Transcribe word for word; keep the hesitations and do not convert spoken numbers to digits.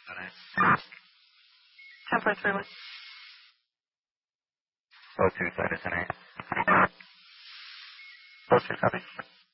ten four three one. oh two, Citizen eight. oh two, copy.